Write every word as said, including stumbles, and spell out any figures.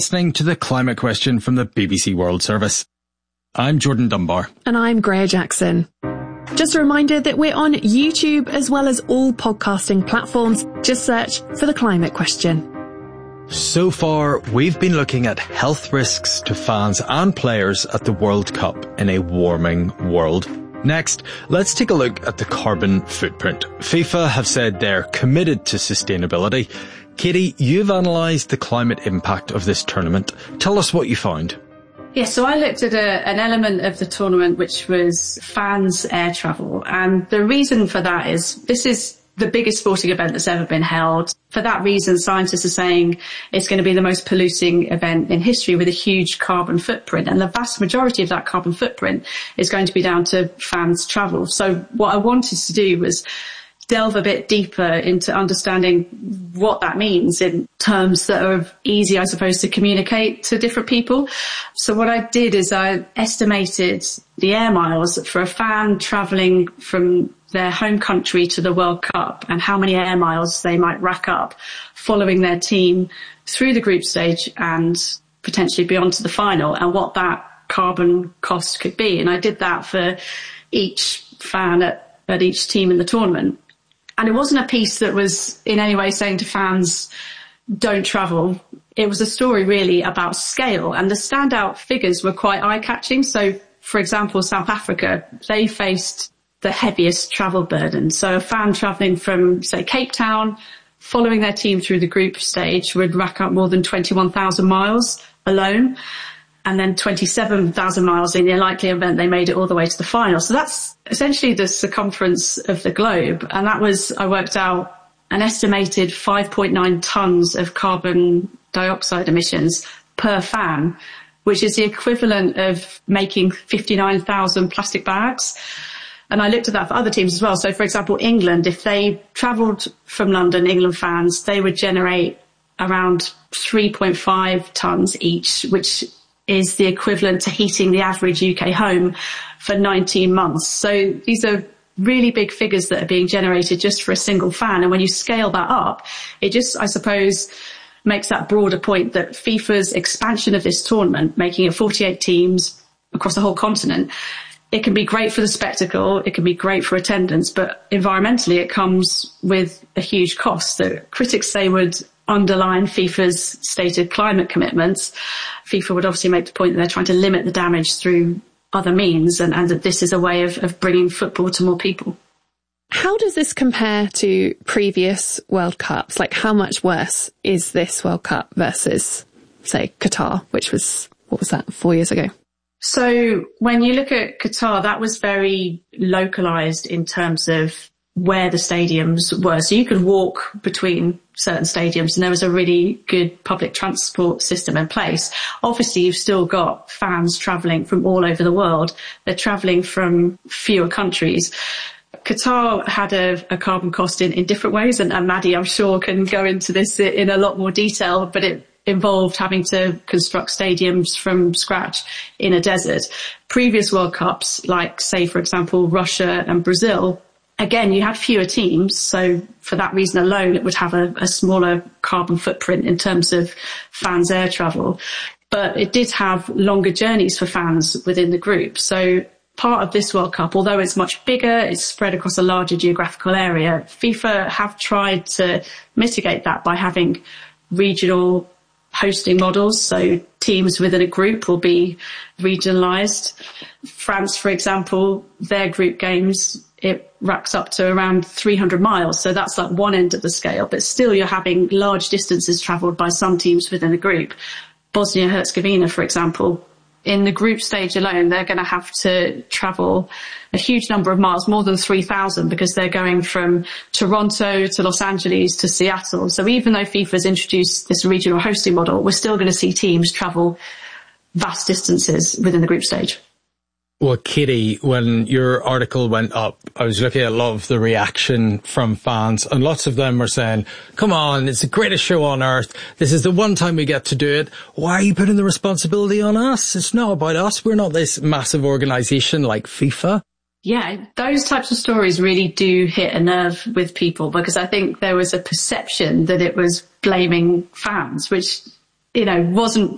Listening to the Climate Question from the B B C World Service. I'm Jordan Dunbar. And I'm Greer Jackson. Just a reminder that we're on YouTube as well as all podcasting platforms. Just search for the Climate Question. So far, we've been looking at health risks to fans and players at the World Cup in a warming world. Next, let's take a look at the carbon footprint. FIFA have said they're committed to sustainability. Katie, you've analysed the climate impact of this tournament. Tell us what you found. Yeah, so I looked at a, an element of the tournament which was fans' air travel. And the reason for that is this is the biggest sporting event that's ever been held. For that reason, scientists are saying it's going to be the most polluting event in history with a huge carbon footprint. And the vast majority of that carbon footprint is going to be down to fans' travel. So what I wanted to do was delve a bit deeper into understanding what that means in terms that are easy, I suppose, to communicate to different people. So what I did is I estimated the air miles for a fan travelling from their home country to the World Cup and how many air miles they might rack up following their team through the group stage and potentially beyond to the final, and what that carbon cost could be. And I did that for each fan at, at each team in the tournament. And it wasn't a piece that was in any way saying to fans, don't travel. It was a story really about scale, and the standout figures were quite eye-catching. So, for example, South Africa, they faced the heaviest travel burden. So a fan travelling from, say, Cape Town, following their team through the group stage, would rack up more than twenty-one thousand miles alone, and then twenty-seven thousand miles in the likely event they made it all the way to the final. So that's essentially the circumference of the globe. And that was, I worked out, an estimated five point nine tonnes of carbon dioxide emissions per fan, which is the equivalent of making fifty-nine thousand plastic bags. And I looked at that for other teams as well. So, for example, England, if they travelled from London, England fans, they would generate around three point five tonnes each, which is the equivalent to heating the average U K home for nineteen months. So these are really big figures that are being generated just for a single fan. And when you scale that up, it just, I suppose, makes that broader point that FIFA's expansion of this tournament, making it forty-eight teams across the whole continent, it can be great for the spectacle, it can be great for attendance, but environmentally it comes with a huge cost that critics say would underline FIFA's stated climate commitments. FIFA would obviously make the point that they're trying to limit the damage through other means, and, and that this is a way of, of bringing football to more people. How does this compare to previous World Cups? Like, how much worse is this World Cup versus, say, Qatar, which was, what was that, four years ago? So when you look at Qatar, that was very localised in terms of where the stadiums were. So you could walk between certain stadiums and there was a really good public transport system in place. Obviously, you've still got fans travelling from all over the world. They're travelling from fewer countries. Qatar had a, a carbon cost in, in different ways, and, and Maddie, I'm sure, can go into this in a lot more detail, but it involved having to construct stadiums from scratch in a desert. Previous World Cups, like, say, for example, Russia and Brazil, again, you had fewer teams, so for that reason alone, it would have a, a smaller carbon footprint in terms of fans' air travel. But it did have longer journeys for fans within the group. So part of this World Cup, although it's much bigger, it's spread across a larger geographical area, FIFA have tried to mitigate that by having regional hosting models. So teams within a group will be regionalised. France, for example, their group games, it racks up to around three hundred miles. So that's like one end of the scale, but still you're having large distances travelled by some teams within a group. Bosnia-Herzegovina, for example, in the group stage alone, they're going to have to travel a huge number of miles, more than three thousand, because they're going from Toronto to Los Angeles to Seattle. So even though FIFA has introduced this regional hosting model, we're still going to see teams travel vast distances within the group stage. Well, Katie, when your article went up, I was looking at a lot of the reaction from fans, and lots of them were saying, come on, it's the greatest show on earth. This is the one time we get to do it. Why are you putting the responsibility on us? It's not about us. We're not this massive organisation like FIFA. Yeah, those types of stories really do hit a nerve with people, because I think there was a perception that it was blaming fans, which, you know, wasn't